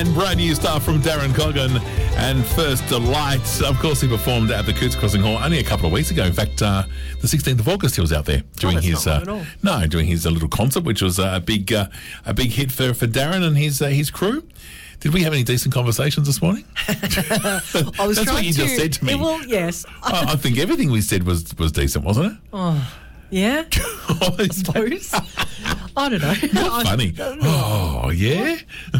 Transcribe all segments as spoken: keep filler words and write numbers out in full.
and brand new stuff from Darren Coggan and First Delight. Of course, he performed at the Coots Crossing Hall only a couple of weeks ago. In fact, uh, the sixteenth of August, he was out there doing oh, that's his not uh, at all. no, doing his uh, little concert, which was uh, a big uh, a big hit for, for Darren and his uh, his crew. Did we have any decent conversations this morning? I was That's trying what you to, just said to me. Yeah, well, yes. I, I think everything we said was, was decent, wasn't it? Oh, yeah. I suppose. I don't know. Not funny. Oh, yeah?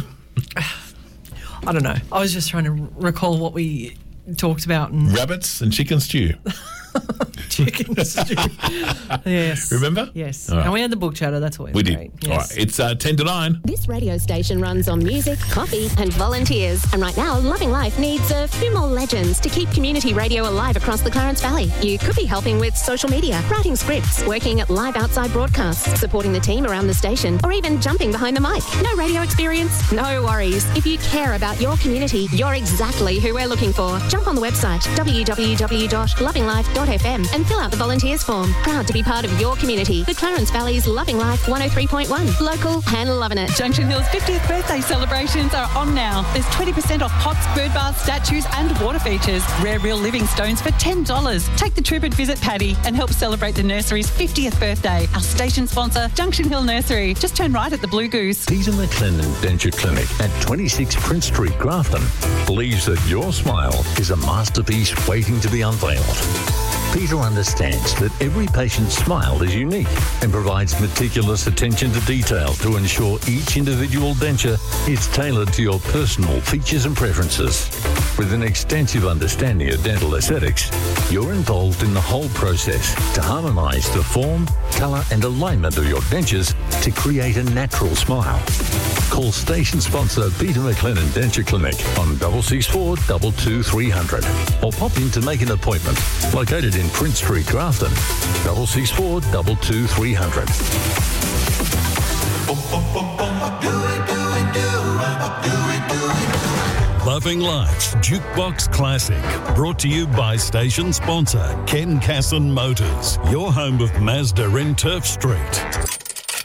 I don't know. I was just trying to recall what we talked about. And Rabbits and chicken stew. chicken stew. Yes. Remember? Yes. All right. And we had the book chatter. That's always We did. great. All Yes. right. It's uh, ten to nine. This radio station runs on music, coffee and volunteers. And right now, Loving Life needs a few more legends to keep community radio alive across the Clarence Valley. You could be helping with social media, writing scripts, working at live outside broadcasts, supporting the team around the station, or even jumping behind the mic. No radio experience? No worries. If you care about your community, you're exactly who we're looking for. Jump on the website, w w w dot loving life dot f m, and fill out the volunteers form. Proud to be part of your community. The Clarence Valley's Loving Life one oh three point one. Local and loving it. Junction Hill's fiftieth birthday celebrations are on now. There's twenty percent off pots, bird baths, statues and water features. Rare real living stones for ten dollars. Take the trip and visit Paddy and help celebrate the nursery's fiftieth birthday. Our station sponsor, Junction Hill Nursery. Just turn right at the Blue Goose. Peter McLennan Denture Clinic at twenty-six Prince Street, Grafton, believes that your smile is a masterpiece waiting to be unveiled. Peter understands that every patient's smile is unique and provides meticulous attention to detail to ensure each individual denture is tailored to your personal features and preferences. With an extensive understanding of dental aesthetics, you're involved in the whole process to harmonise the form, colour and alignment of your dentures to create a natural smile. Call station sponsor Peter McLennan Denture Clinic on six six four, two two three hundred or pop in to make an appointment. Located in Prince Street, Grafton, six six four, two two three hundred. Loving Life's Jukebox Classic, brought to you by station sponsor Ken Casson Motors, your home of Mazda in Turf Street.